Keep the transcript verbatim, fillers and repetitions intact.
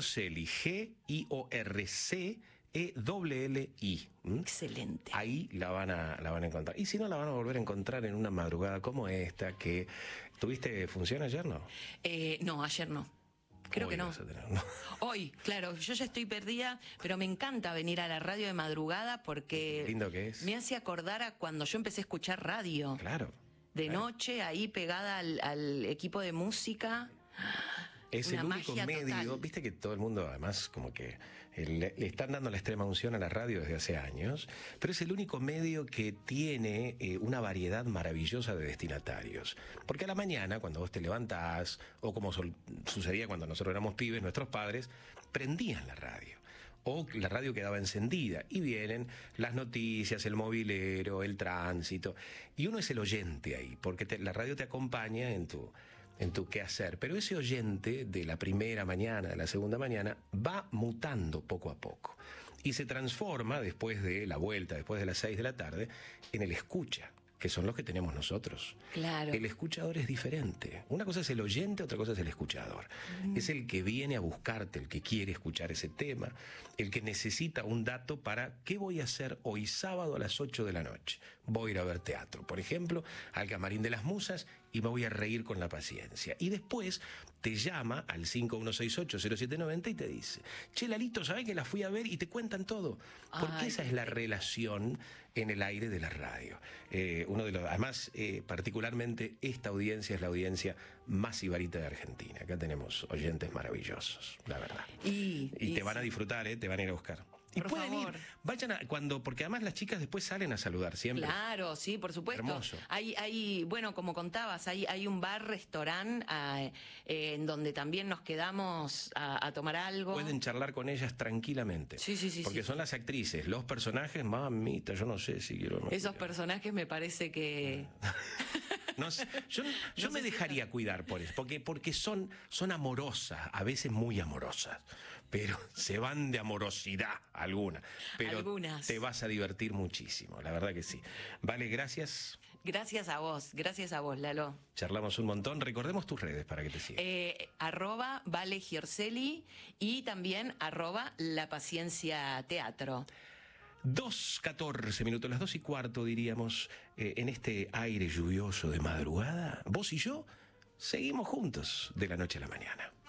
Giorcelli, G I O R C E L L I. ¿Mm? Excelente. Ahí la van, a, la van a encontrar. Y si no, la van a volver a encontrar en una madrugada como esta, que... ¿Tuviste función ayer, no? Eh, no, ayer no. Creo Hoy que no. vas a tener, ¿no? Hoy, claro, yo ya estoy perdida, pero me encanta venir a la radio de madrugada porque... Qué lindo que es. Me hace acordar a cuando yo empecé a escuchar radio. Claro. De claro. noche, ahí pegada al, al equipo de música. Es Una el único magia medio, total. viste que todo el mundo además como que eh, le, le están dando la extrema unción a la radio desde hace años, pero es el único medio que tiene eh, una variedad maravillosa de destinatarios. Porque a la mañana, cuando vos te levantás, o como sol, sucedía cuando nosotros éramos pibes, nuestros padres prendían la radio. O la radio quedaba encendida y vienen las noticias, el movilero, el tránsito, y uno es el oyente ahí, porque te, la radio te acompaña en tu... en tu quehacer, pero ese oyente de la primera mañana, de la segunda mañana, va mutando poco a poco y se transforma después de la vuelta, después de las seis de la tarde, en el escucha, que son los que tenemos nosotros. Claro. El escuchador es diferente. Una cosa es el oyente, otra cosa es el escuchador. Mm. Es el que viene a buscarte, el que quiere escuchar ese tema, el que necesita un dato para ¿qué voy a hacer hoy sábado a las ocho de la noche? Voy a ir a ver teatro, por ejemplo, al Camarín de las Musas y me voy a reír con la paciencia. Y después te llama al cinco uno seis ocho cero siete nueve cero y te dice, che, Lalito, ¿sabés que la fui a ver? Y te cuentan todo. Porque Ay, esa es la relación en el aire de la radio. Eh, uno de los, además, eh, particularmente, esta audiencia es la audiencia más sibarita de Argentina. Acá tenemos oyentes maravillosos, la verdad. Y, y, y te y van sí. a disfrutar, ¿eh? Te van a ir a buscar. Y por pueden favor. ir, vayan a, cuando, porque además las chicas después salen a saludar siempre. Claro, sí, por supuesto. Hermoso. Hay, hay, bueno, como contabas, hay, hay un bar, restaurante, eh, eh, en donde también nos quedamos a, a tomar algo. Pueden charlar con ellas tranquilamente. Sí, sí, sí. Porque sí, son sí. las actrices, los personajes, mamita, yo no sé si quiero... No Esos quiero. personajes me parece que... No sé, yo yo No me sé si dejaría está... cuidar por eso, porque, porque son, son amorosas, a veces muy amorosas, pero se van de amorosidad alguna. Pero Algunas. te vas a divertir muchísimo, la verdad que sí. Vale, gracias. Gracias a vos, gracias a vos, Lalo. Charlamos un montón. Recordemos tus redes para que te sigan. Eh, arroba Vale Giorcelli y también arroba La Paciencia Teatro. Dos catorce minutos, las dos y cuarto diríamos, eh, en este aire lluvioso de madrugada, vos y yo seguimos juntos de la noche a la mañana.